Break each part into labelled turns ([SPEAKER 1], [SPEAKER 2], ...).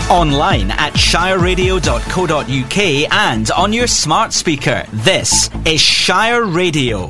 [SPEAKER 1] Online at shireradio.co.uk and on your smart speaker. This is Shire Radio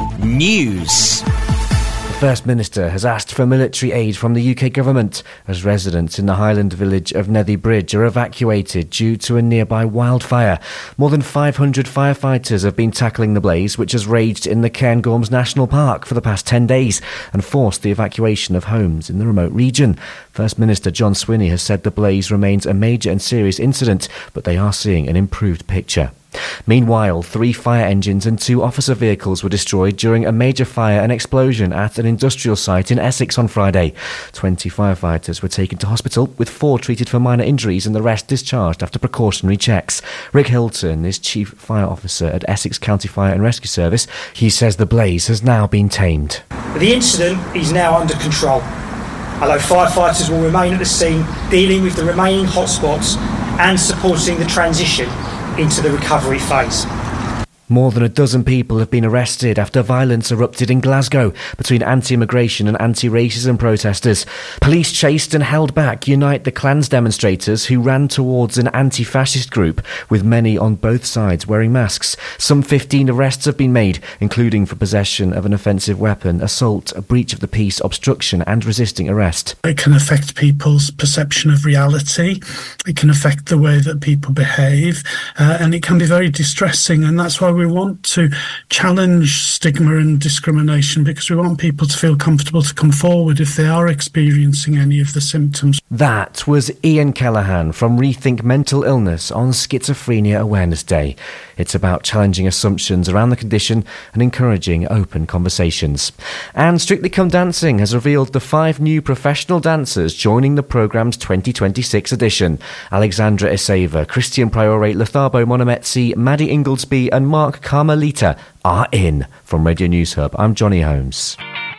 [SPEAKER 1] News.
[SPEAKER 2] The First Minister has asked for military aid from the UK government as residents in the Highland village of Nethy Bridge are evacuated due to a nearby wildfire. More than 500 firefighters have been tackling the blaze, which has raged in the Cairngorms National Park for the past 10 days and forced the evacuation of homes in the remote region. First Minister John Swinney has said the blaze remains a major and serious incident, but they are seeing an improved picture. Meanwhile, 3 fire engines and 2 officer vehicles were destroyed during a major fire and explosion at an industrial site in Essex on Friday. 20 firefighters were taken to hospital, with 4 treated for minor injuries and the rest discharged after precautionary checks. Rick Hilton is Chief Fire Officer at Essex County Fire and Rescue Service. He says the blaze has now been tamed.
[SPEAKER 3] The incident is now under control, although firefighters will remain at the scene dealing with the remaining hotspots and supporting the transition into the recovery phase.
[SPEAKER 2] More than a dozen people have been arrested after violence erupted in Glasgow between anti-immigration and anti-racism protesters. Police chased and held back Unite the Clans demonstrators who ran towards an anti-fascist group, with many on both sides wearing masks. Some 15 arrests have been made, including for possession of an offensive weapon, assault, a breach of the peace, obstruction and resisting arrest.
[SPEAKER 4] It can affect people's perception of reality. It can affect the way that people behave, and it can be very distressing, and that's why we want to challenge stigma and discrimination, because we want people to feel comfortable to come forward if they are experiencing any of the symptoms.
[SPEAKER 2] That was Ian Callaghan from Rethink Mental Illness on Schizophrenia Awareness Day. It's about challenging assumptions around the condition and encouraging open conversations. And Strictly Come Dancing has revealed the 5 new professional dancers joining the programme's 2026 edition. Alexandra Iseva, Christian Priore, Lethabo Monometsi, Maddie Inglesby and Mark Carmelita are in. From Radio News Hub, I'm Johnny Holmes.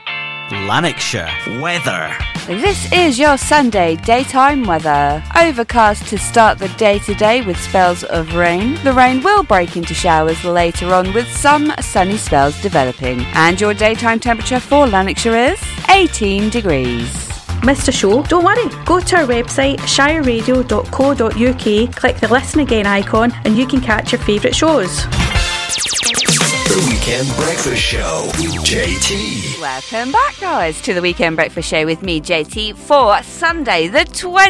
[SPEAKER 1] Lanarkshire weather.
[SPEAKER 5] This is your Sunday daytime weather. Overcast to start the day today with spells of rain. The rain will break into showers later on with some sunny spells developing. And your daytime temperature for Lanarkshire is 18 degrees.
[SPEAKER 6] Missed a show? Don't worry. Go to our website shireradio.co.uk, click the Listen Again icon and you can catch your favourite shows.
[SPEAKER 7] The Weekend Breakfast Show with JT.
[SPEAKER 5] Welcome back, guys, to the Weekend Breakfast Show with me, JT, for Sunday, the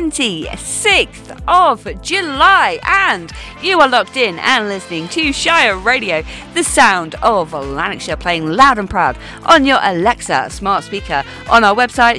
[SPEAKER 5] 26th of July. And you are locked in and listening to Shire Radio, the sound of Lanarkshire, playing loud and proud on your Alexa smart speaker, on our website,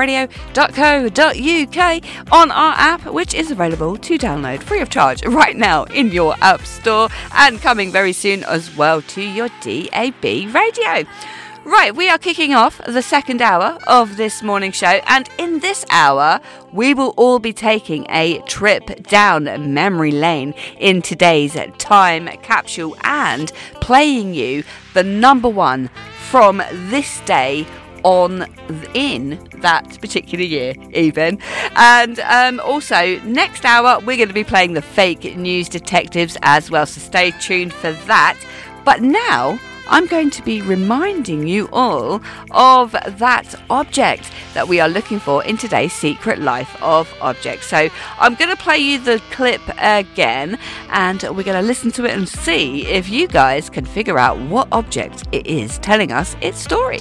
[SPEAKER 5] shireradio.co.uk, on our app, which is available to download free of charge right now in your app store, and coming very soon as well to your DAB radio. Right, we are kicking off the second hour of this morning show, and in this hour we will all be taking a trip down memory lane in today's time capsule and playing you the number one from this day on in that particular year even. And also next hour we're going to be playing the fake news detectives as well, so stay tuned for that. But now I'm going to be reminding you all of that object that we are looking for in today's Secret Life of Objects. So I'm going to play you the clip again, and we're going to listen to it and see if you guys can figure out what object it is telling us its story.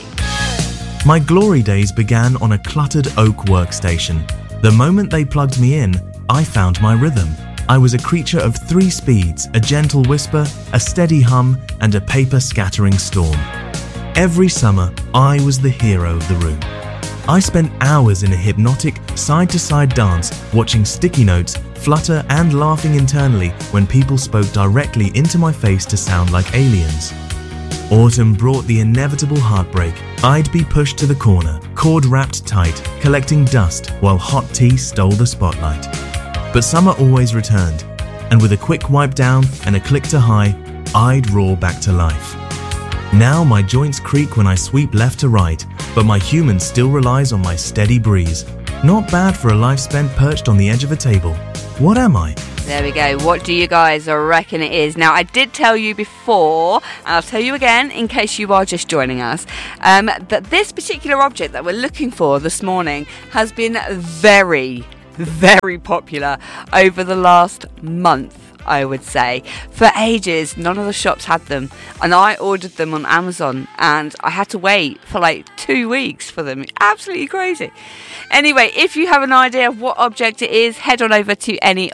[SPEAKER 8] My glory days began on a cluttered oak workstation. The moment they plugged me in, I found my rhythm. I was a creature of 3 speeds, a gentle whisper, a steady hum, and a paper-scattering storm. Every summer, I was the hero of the room. I spent hours in a hypnotic, side-to-side dance, watching sticky notes flutter and laughing internally when people spoke directly into my face to sound like aliens. Autumn brought the inevitable heartbreak. I'd be pushed to the corner, cord wrapped tight, collecting dust while hot tea stole the spotlight. But summer always returned, and with a quick wipe down and a click to high, I'd roar back to life. Now my joints creak when I sweep left to right, but my human still relies on my steady breeze. Not bad for a life spent perched on the edge of a table. What am I?
[SPEAKER 5] There we go. What do you guys reckon it is? Now, I did tell you before, and I'll tell you again in case you are just joining us, that this particular object that we're looking for this morning has been very, very popular over the last month, I would say. For ages, none of the shops had them, and I ordered them on Amazon, and I had to wait for like 2 weeks for them. Absolutely crazy. Anyway, if you have an idea of what object it is, head on over to any